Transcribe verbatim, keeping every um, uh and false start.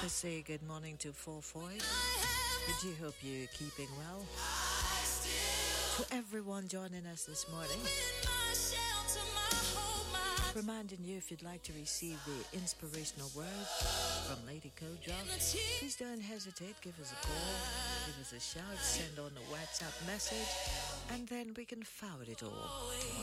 to say good morning to four Foy. We do hope you're keeping well. To everyone joining us this morning, reminding you if you'd like to receive the inspirational word from Lady Kojo, please don't hesitate. Give us a call, give us a shout, send on a WhatsApp message, and then we can forward it all to